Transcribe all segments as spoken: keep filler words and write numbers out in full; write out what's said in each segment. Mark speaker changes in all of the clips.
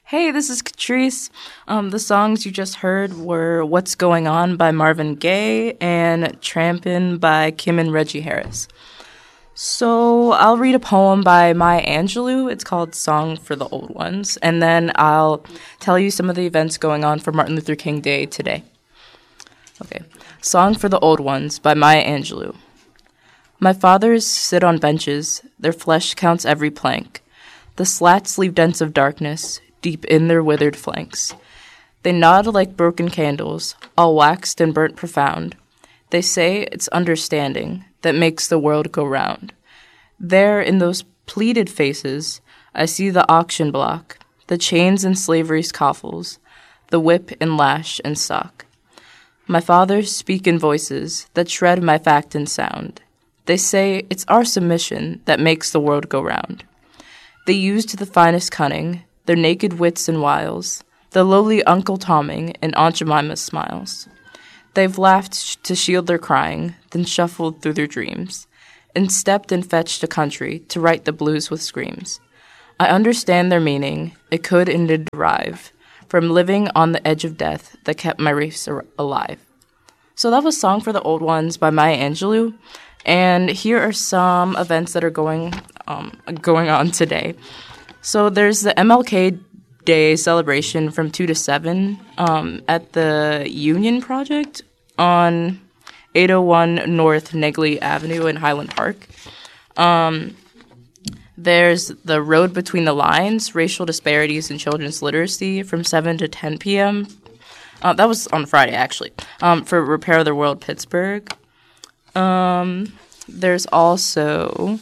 Speaker 1: Hey, this is Catrice. Um, the songs you just heard were What's Going On by Marvin Gaye and Trampin' by Kim and Reggie Harris. So I'll read a poem by Maya Angelou. It's called Song for the Old Ones. And then I'll tell you some of the events going on for Martin Luther King Day today. Okay. Song for the Old Ones by Maya Angelou. My fathers sit on benches. Their flesh counts every plank. The slats leave dents of darkness deep in their withered flanks. They nod like broken candles, all waxed and burnt profound. They say it's understanding that makes the world go round. There, in those pleated faces, I see the auction block, the chains and slavery's coffles, the whip and lash and sock. My fathers speak in voices that shred my fact and sound. They say it's our submission that makes the world go round. They used the finest cunning, their naked wits and wiles, the lowly Uncle Tomming and Aunt Jemima's smiles. They've laughed sh- to shield their crying, then shuffled through their dreams, and stepped and fetched a country to write the blues with screams. I understand their meaning, it could and did derive from living on the edge of death that kept my race ar- alive. So that was Song for the Old Ones by Maya Angelou, and here are some events that are going um, going on today. So there's the M L K Day celebration from two to seven um, at the Union Project on eight oh one North Negley Avenue in Highland Park. Um, there's the Road Between the Lines, Racial Disparities in Children's Literacy from seven to ten p.m. Uh, that was on Friday, actually, um, for Repair the World Pittsburgh. Um, there's also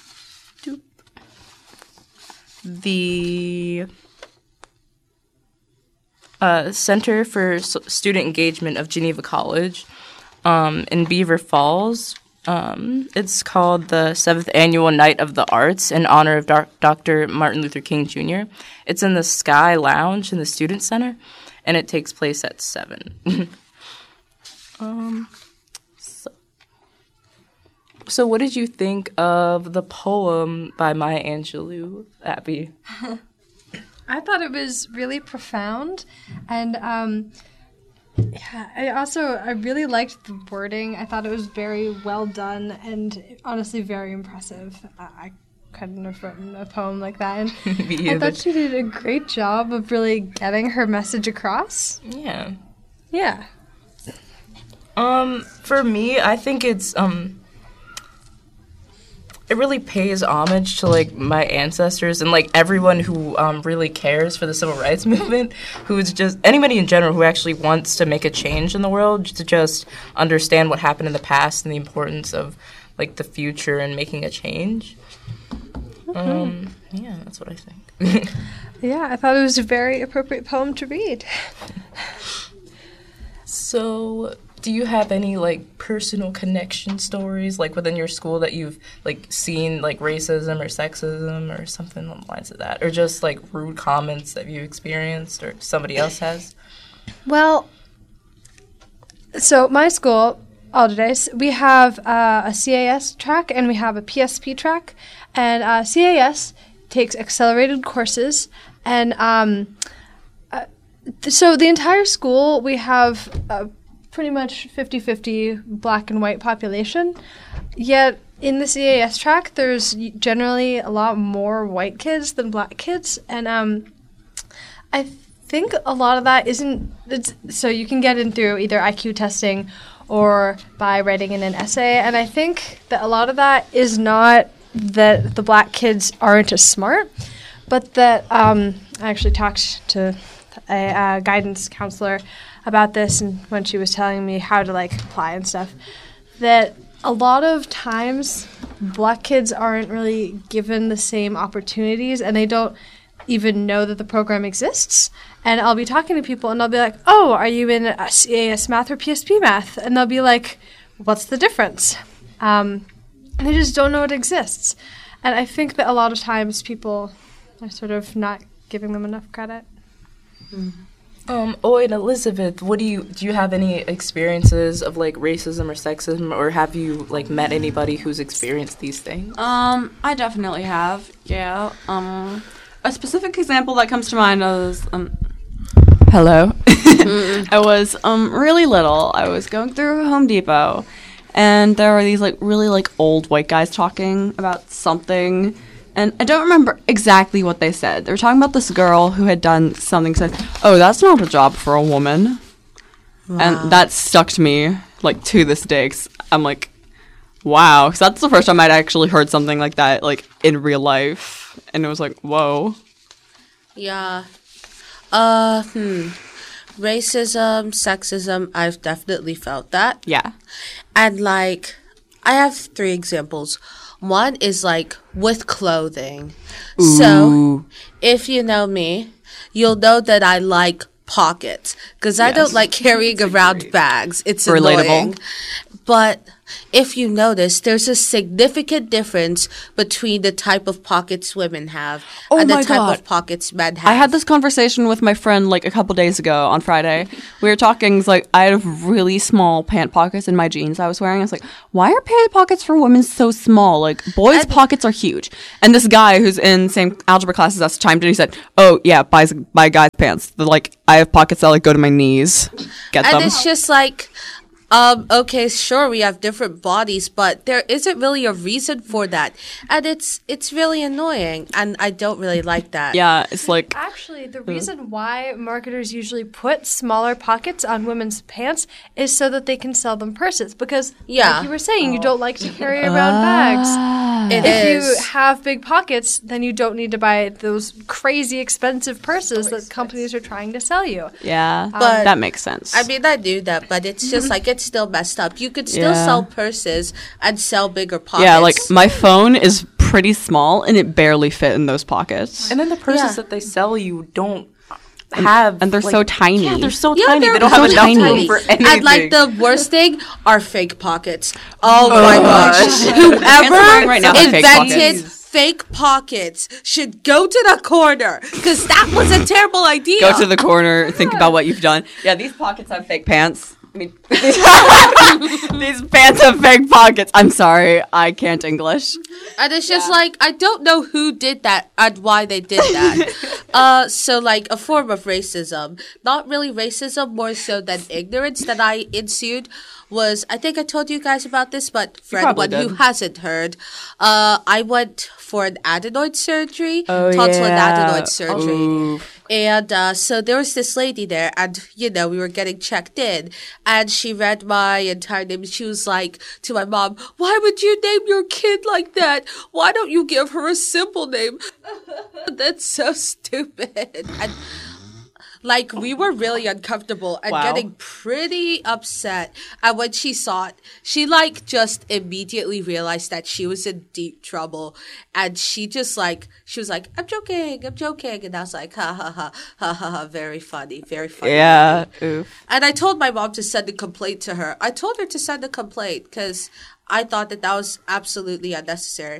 Speaker 1: the uh, Center for S- Student Engagement of Geneva College um, in Beaver Falls. Um, it's called the seventh Annual Night of the Arts in honor of Doc- Doctor Martin Luther King Junior It's in the Sky Lounge in the Student Center, and it takes place at seven. um, so. so what did you think of the poem by Maya Angelou, Abby?
Speaker 2: I thought it was really profound, and um, yeah, I also I really liked the wording. I thought it was very well done and honestly very impressive. I, I couldn't have written a poem like that, and
Speaker 1: Me
Speaker 2: I thought she did a great job of really getting her message across.
Speaker 1: Yeah.
Speaker 2: Yeah.
Speaker 1: Um, for me, I think it's um. It really pays homage to, like, my ancestors and, like, everyone who um, really cares for the civil rights movement, who's just, anybody in general who actually wants to make a change in the world, to just understand what happened in the past and the importance of, like, the future and making a change. Mm-hmm. Um, yeah, that's what I think.
Speaker 2: Yeah, I thought it was a very appropriate poem to read.
Speaker 1: So, do you have any, like, personal connection stories, like, within your school that you've, like, seen, like, racism or sexism or something along the lines of that? Or just, like, rude comments that you experienced or somebody else has?
Speaker 2: Well, so my school, Alderdice, we have uh, a C A S track and we have a P S P track. And uh, C A S takes accelerated courses. And um, uh, th- so the entire school, we have Uh, pretty much fifty-fifty black and white population, yet in the C A S track there's generally a lot more white kids than black kids, and um, I think a lot of that isn't, it's, so you can get in through either I Q testing or by writing in an essay, and I think that a lot of that is not that the black kids aren't as smart, but that um, I actually talked to a uh, guidance counselor about this, and when she was telling me how to, like, apply and stuff, that a lot of times black kids aren't really given the same opportunities, and they don't even know that the program exists. And I'll be talking to people, and I'll be like, oh, are you in C A S math or P S P math? And they'll be like, what's the difference? Um, and they just don't know it exists. And I think that a lot of times people are sort of not giving them enough credit.
Speaker 1: Mm. Um, oh, and Elizabeth, what do you, do you have any experiences of, like, racism or sexism, or have you, like, met anybody who's experienced these things?
Speaker 3: Um, I definitely have, yeah. Um, a specific example that comes to mind is um, hello. I was um really little. I was going through Home Depot, and there were these like really like old white guys talking about something, and I don't remember exactly what they said. They were talking about this girl who had done something. Said, "Oh, that's not a job for a woman," wow. And that stuck to me like to this day. 'Cause I'm like, wow, because that's the first time I'd actually heard something like that like in real life, and it was like, whoa.
Speaker 4: Yeah. Uh. Hmm. Racism, sexism, I've definitely felt that.
Speaker 3: Yeah.
Speaker 4: And, like, I have three examples. One is, like, with clothing.
Speaker 3: Ooh.
Speaker 4: So, if you know me, you'll know that I like pockets. Because I
Speaker 3: Yes.
Speaker 4: don't like carrying around
Speaker 3: great.
Speaker 4: bags. It's
Speaker 3: Relatable.
Speaker 4: annoying. But if you notice, there's a significant difference between the type of pockets women have
Speaker 3: Oh
Speaker 4: and the
Speaker 3: my
Speaker 4: type
Speaker 3: God.
Speaker 4: of pockets men have.
Speaker 3: I had this conversation with my friend like a couple days ago on Friday. We were talking, it's like, I had really small pant pockets in my jeans I was wearing. I was like, why are pant pockets for women so small? Like, boys'
Speaker 4: And-
Speaker 3: pockets are huge. And this guy who's in same algebra class as us chimed in. He said, oh, yeah, buy, buy guys' pants. They're like, I have pockets that like go to my knees. Get
Speaker 4: And
Speaker 3: them.
Speaker 4: it's just like, um, okay, sure, we have different bodies, but there isn't really a reason for that. And it's it's really annoying, and I don't really like that.
Speaker 3: Yeah, it's like,
Speaker 2: Actually, the reason why marketers usually put smaller pockets on women's pants is so that they can sell them purses. Because,
Speaker 4: Yeah.
Speaker 2: like you were saying, you don't like to carry around bags.
Speaker 4: It
Speaker 2: If
Speaker 4: is.
Speaker 2: you have big pockets, then you don't need to buy those crazy expensive purses that companies are trying to sell you.
Speaker 3: yeah,
Speaker 4: But-
Speaker 3: that makes sense.
Speaker 4: I mean, I do that, but it's just like it's still messed up. You could still
Speaker 3: Yeah.
Speaker 4: sell purses and sell bigger pockets.
Speaker 3: yeah, like my phone is pretty small and it barely fit in those pockets.
Speaker 1: And then the purses
Speaker 4: Yeah.
Speaker 1: that they sell you don't have,
Speaker 3: and they're
Speaker 1: like-
Speaker 3: so tiny.
Speaker 1: Yeah, they're so
Speaker 4: Yeah,
Speaker 1: tiny.
Speaker 4: they're
Speaker 1: They don't
Speaker 4: so
Speaker 1: have enough
Speaker 3: tiny.
Speaker 1: room for anything.
Speaker 4: And like the worst thing are fake pockets. Oh, my gosh.
Speaker 3: pants I'm wearing
Speaker 4: Whoever
Speaker 3: right now have fake
Speaker 4: invented
Speaker 3: pockets.
Speaker 4: fake pockets should go to the corner because that was a terrible idea.
Speaker 3: Go to the corner, think about what you've done. Yeah, these pockets have fake pants. I mean, these pants have fake pockets. I'm sorry, I can't English.
Speaker 4: And it's just like, I don't know who did that and why they did that. uh, so, like, a form of racism. Not really racism, more so than ignorance that I ensued was, I think I told you guys about this, but for
Speaker 3: probably
Speaker 4: anyone who
Speaker 3: did.
Speaker 4: hasn't heard, uh, I went for an adenoid surgery,
Speaker 3: Oh,
Speaker 4: tonsil and
Speaker 3: yeah.
Speaker 4: adenoid surgery.
Speaker 3: Ooh.
Speaker 4: And uh, so there was this lady there, and, you know, we were getting checked in, and she read my entire name, and she was like to my mom, why would you name your kid like that? Why don't you give her a simple name? That's so stupid. And, like, we were really uncomfortable and
Speaker 3: Wow.
Speaker 4: getting pretty upset. And when she saw it, she, like, just immediately realized that she was in deep trouble. And she just, like, she was like, I'm joking, I'm joking. And I was like, ha, ha, ha, ha, ha, ha, very funny, very funny.
Speaker 3: Yeah. Oof.
Speaker 4: And I told my mom to send a complaint to her. I told her to send a complaint because I thought that that was absolutely unnecessary.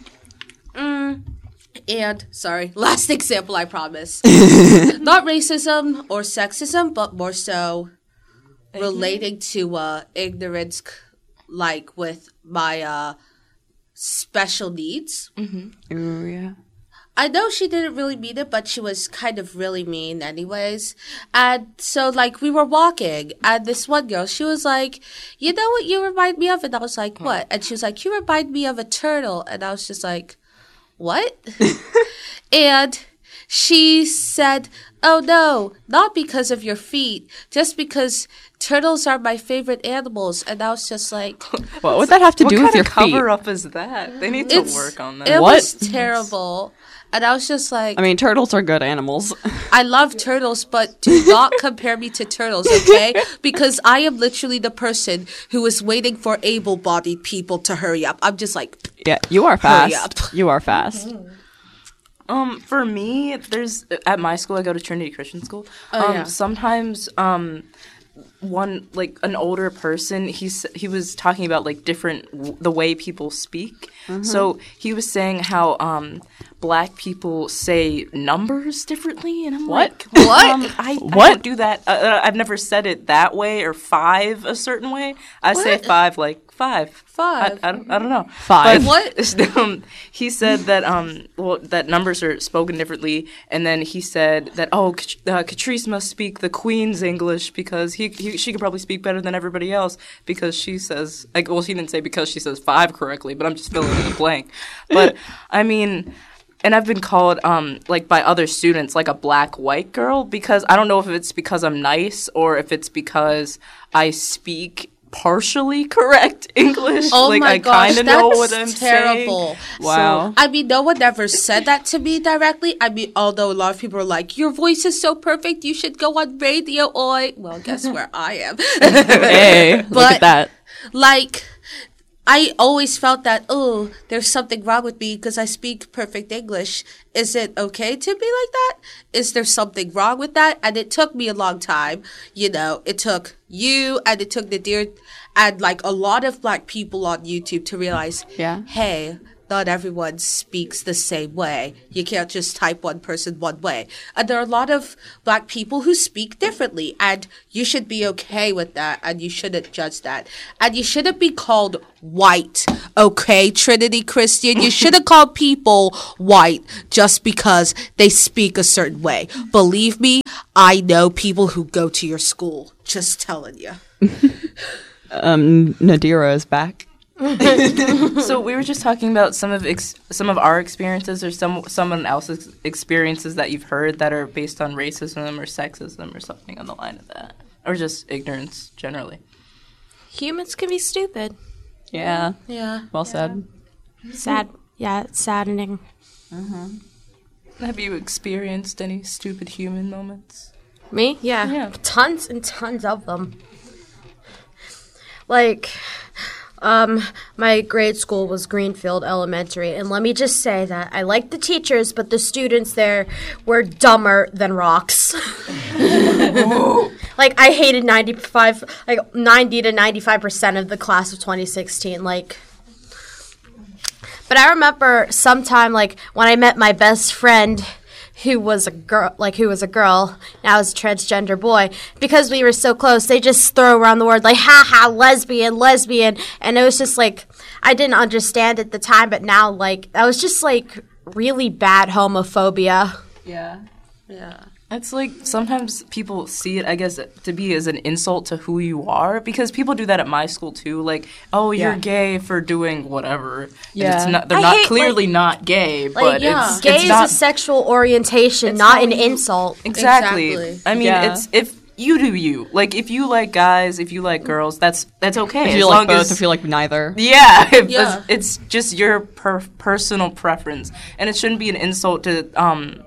Speaker 4: Mm. And, sorry, last example, I promise. Not racism or sexism, but more so relating to uh, ignorance, c- like with my uh, special needs.
Speaker 3: Ooh, yeah.
Speaker 4: I know she didn't really mean it, but she was kind of really mean anyways. And so, like, we were walking, and this one girl, she was like, you know what you remind me of? And I was like, what? And she was like, you remind me of a turtle. And I was just like, what? And she said, oh no, not because of your feet, just because turtles are my favorite animals. And I was just like,
Speaker 3: What would that have to
Speaker 1: What
Speaker 3: do
Speaker 1: kind
Speaker 3: with your
Speaker 1: of cover
Speaker 3: feet?
Speaker 1: up is that? They need to
Speaker 4: it's,
Speaker 1: work on that.
Speaker 4: it
Speaker 3: What?
Speaker 4: was terrible. And I was just like,
Speaker 3: I mean, turtles are good animals.
Speaker 4: I love turtles, but do not compare me to turtles, okay? Because I am literally the person who is waiting for able-bodied people to hurry up. I'm just like,
Speaker 3: Yeah, you are
Speaker 4: Hurry
Speaker 3: fast.
Speaker 4: up.
Speaker 3: You are fast.
Speaker 1: Um, for me, there's at my school. I go to Trinity Christian School.
Speaker 4: Oh,
Speaker 1: um,
Speaker 4: yeah.
Speaker 1: Sometimes, um, one like an older person, he's he was talking about like different w- the way people speak. So he was saying how um black people say numbers differently, and I'm
Speaker 3: What?
Speaker 1: like,
Speaker 4: What?
Speaker 1: Um, I, I
Speaker 3: What?
Speaker 1: don't do that. Uh, uh, I've never said it that way or five a certain way. I say
Speaker 4: What?
Speaker 1: five like five.
Speaker 4: Five.
Speaker 1: I, I, don't, I don't know.
Speaker 3: Five.
Speaker 1: But,
Speaker 4: What?
Speaker 1: Um, he said that um, well, that numbers are spoken differently, and then he said that oh, Kat- uh, Catrice must speak the Queen's English because he, he she could probably speak better than everybody else because she says like well, he didn't say because she says five correctly, but I'm just filling in the blank. But I mean. And I've been called, um, like, by other students, like a black white girl because I don't know if it's because I'm nice or if it's because I speak partially correct English.
Speaker 4: Oh
Speaker 1: like,
Speaker 4: my
Speaker 1: I
Speaker 4: gosh,
Speaker 1: kind of know
Speaker 4: that's
Speaker 1: what I'm
Speaker 4: terrible.
Speaker 1: saying.
Speaker 3: Wow.
Speaker 4: I mean, no one ever said that to me directly. I mean, although a lot of people are like, your voice is so perfect, you should go on radio. Oi. Well, guess where I am.
Speaker 3: Hey, look
Speaker 4: But-
Speaker 3: at that.
Speaker 4: Like, I always felt that, oh, there's something wrong with me because I speak perfect English. Is it okay to be like that? Is there something wrong with that? And it took me a long time. You know, it took you and it took the dear and like a lot of black people on YouTube to realize,
Speaker 3: Yeah.
Speaker 4: hey, not everyone speaks the same way. You can't just type one person one way. And there are a lot of black people who speak differently, and you should be okay with that, and you shouldn't judge that. And you shouldn't be called white, okay, Trinity Christian? You shouldn't call people white just because they speak a certain way. Believe me, I know people who go to your school. Just telling you.
Speaker 3: Um, Nadira is back.
Speaker 1: So we were just talking about some of ex- some of our experiences or some someone else's experiences that you've heard that are based on racism or sexism or something on the line of that. Or just ignorance generally.
Speaker 5: Humans can be stupid.
Speaker 3: Yeah.
Speaker 4: Yeah.
Speaker 3: Well said.
Speaker 5: Sad. Yeah, it's saddening.
Speaker 1: Have you experienced any stupid human moments?
Speaker 5: Me? Yeah.
Speaker 1: Yeah.
Speaker 5: Tons and tons of them. Like, um, my grade school was Greenfield Elementary, and let me just say that I liked the teachers, but the students there were dumber than rocks. Like, I hated ninety-five, like ninety to ninety-five percent of the class of twenty sixteen. Like, but I remember sometime, like, when I met my best friend, who was a girl, like who was a girl, now is a transgender boy. Because we were so close, they just throw around the word like, ha ha, lesbian, lesbian. And it was just like, I didn't understand at the time, but now, like, that was just like really bad homophobia.
Speaker 3: Yeah.
Speaker 4: Yeah.
Speaker 1: It's like sometimes people see it, I guess, to be as an insult to who you are because people do that at my school too. Like, oh, you're
Speaker 3: Yeah.
Speaker 1: gay for doing whatever. And
Speaker 3: Yeah.
Speaker 1: it's not, they're
Speaker 5: I
Speaker 1: not
Speaker 5: hate,
Speaker 1: clearly
Speaker 5: like-
Speaker 1: not gay,
Speaker 5: Like,
Speaker 1: but
Speaker 4: yeah.
Speaker 1: it's
Speaker 5: Gay
Speaker 1: it's
Speaker 5: is
Speaker 1: not
Speaker 5: a sexual orientation,
Speaker 1: it's
Speaker 5: not
Speaker 1: how
Speaker 5: an
Speaker 1: you-
Speaker 5: insult.
Speaker 1: exactly.
Speaker 4: Exactly.
Speaker 1: I mean,
Speaker 3: Yeah.
Speaker 1: it's if you do you. Like, if you like guys, if you like girls, that's that's okay.
Speaker 3: If
Speaker 1: as
Speaker 3: you
Speaker 1: long
Speaker 3: like both,
Speaker 1: as,
Speaker 3: if you like neither.
Speaker 1: yeah, if
Speaker 4: Yeah.
Speaker 1: It's, it's just your per- personal preference, and it shouldn't be an insult to um.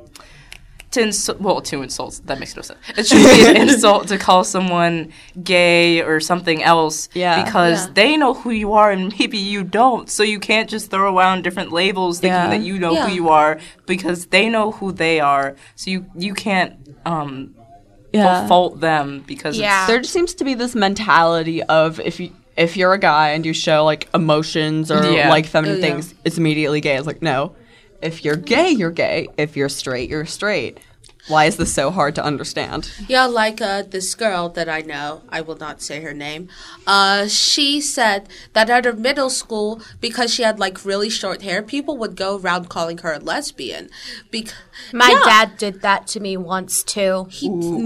Speaker 1: To insu- well, two insults. That makes no sense. It should be an insult to call someone gay or something else
Speaker 3: Yeah.
Speaker 1: because
Speaker 4: Yeah.
Speaker 1: they know who you are and maybe you don't. So you can't just throw around different labels thinking
Speaker 3: Yeah.
Speaker 1: that you know
Speaker 4: Yeah.
Speaker 1: who you are because they know who they are. So you you can't um
Speaker 3: Yeah.
Speaker 1: fault them because
Speaker 5: Yeah.
Speaker 3: There just seems to be this mentality of if you if you're a guy and you show like emotions or
Speaker 1: Yeah.
Speaker 3: like feminine
Speaker 4: Oh, yeah.
Speaker 3: things, it's immediately gay. It's like no, if you're gay, you're gay. If you're straight, you're straight. Why is this so hard to understand?
Speaker 4: Yeah, like uh, this girl that I know, I will not say her name. Uh, she said that at her middle school, because she had like really short hair, people would go around calling her a lesbian. Bec-
Speaker 5: My
Speaker 4: Yeah.
Speaker 5: dad did that to me once, too.
Speaker 4: He,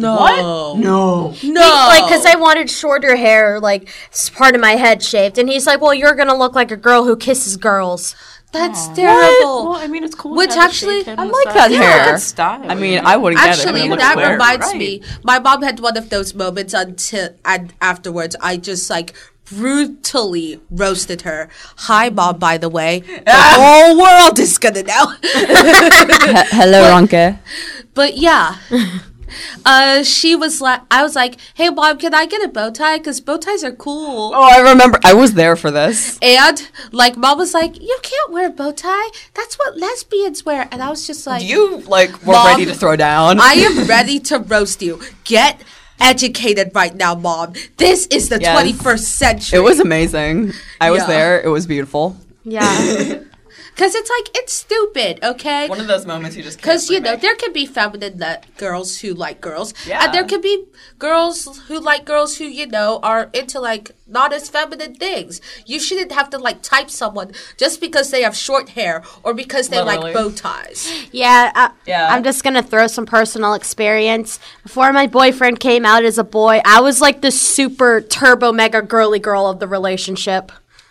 Speaker 4: no,
Speaker 3: No.
Speaker 4: no,
Speaker 5: Like, because I wanted shorter hair, like, s- part of my head shaved. And he's like, well, you're going to look like a girl who kisses girls.
Speaker 4: that's terrible.
Speaker 1: Well, I mean, it's cool. to
Speaker 4: Which
Speaker 1: have a
Speaker 4: actually-
Speaker 1: shaved head
Speaker 3: I
Speaker 1: on the
Speaker 3: like
Speaker 1: side.
Speaker 3: that
Speaker 1: Yeah,
Speaker 3: hair.
Speaker 1: it's style.
Speaker 3: I mean, I wouldn't get it.
Speaker 4: Actually,
Speaker 3: but it looks
Speaker 4: that
Speaker 3: weird.
Speaker 4: reminds
Speaker 1: Right.
Speaker 4: me. My mom had one of those moments until and afterwards, I just like brutally roasted her. Hi, mom. By the way, the whole world is gonna know.
Speaker 3: He- Hello, Ronke.
Speaker 4: But yeah. Uh, she was like, I was like, "Hey, mom, can I get a bow tie? Because bow ties are cool."
Speaker 3: Oh, I remember. I was there for this.
Speaker 4: And like, mom was like, "You can't wear a bow tie. That's what lesbians wear." And I was just like,
Speaker 3: You like were
Speaker 4: Mom,
Speaker 3: ready to throw down.
Speaker 4: I am ready to roast you. Get educated right now, mom. This is the
Speaker 3: Yes.
Speaker 4: twenty-first century."
Speaker 3: It was amazing. I was
Speaker 4: Yeah.
Speaker 3: there. It was beautiful.
Speaker 5: Yeah.
Speaker 4: Because it's like, it's stupid, okay?
Speaker 3: One of those moments you just
Speaker 4: Because, you know,
Speaker 3: remake.
Speaker 4: there can be feminine le- girls who like girls.
Speaker 3: Yeah.
Speaker 4: And there can be girls who like girls who, you know, are into, like, not as feminine things. You shouldn't have to, like, type someone just because they have short hair or because they
Speaker 3: Literally.
Speaker 4: like bow ties.
Speaker 5: Yeah, I,
Speaker 3: Yeah.
Speaker 5: I'm just gonna throw some personal experience. Before my boyfriend came out as a boy, I was like the super turbo mega girly girl of the relationship.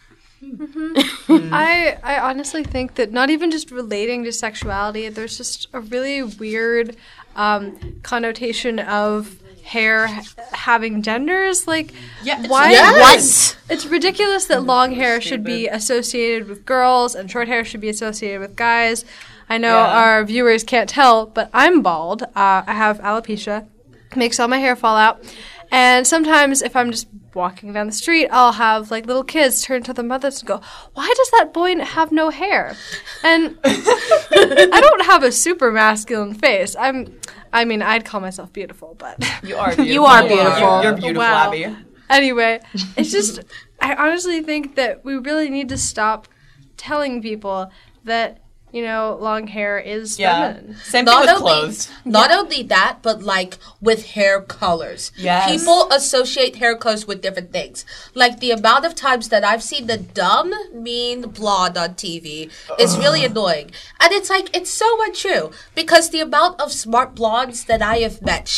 Speaker 2: I I honestly think that not even just relating to sexuality, there's just a really weird um, connotation of hair ha- having genders. Like,
Speaker 3: Yeah, it's-
Speaker 2: why?
Speaker 4: Yes!
Speaker 2: It's ridiculous that long hair should be associated with girls and short hair should be associated with guys. I know
Speaker 3: Yeah.
Speaker 2: our viewers can't tell, but I'm bald. Uh, I have alopecia, makes all my hair fall out. And sometimes if I'm just walking down the street, I'll have like little kids turn to their mothers and go, "Why does that boy n- have no hair?" And I don't have a super masculine face. I'm, I mean, I'd call myself beautiful, but
Speaker 3: You are beautiful.
Speaker 5: You are beautiful.
Speaker 3: You're beautiful,
Speaker 2: Wow.
Speaker 3: Abby.
Speaker 2: anyway, it's just, I honestly think that we really need to stop telling people that, you know, long hair is
Speaker 3: Yeah.
Speaker 2: feminine.
Speaker 3: Same thing
Speaker 4: Not
Speaker 3: with
Speaker 4: only,
Speaker 3: clothes.
Speaker 4: not only that, but like with hair colors.
Speaker 3: Yes.
Speaker 4: People associate hair colors with different things. Like the amount of times that I've seen the dumb, mean blonde on T V is really annoying. And it's like, it's so untrue. Because the amount of smart blondes that I have met,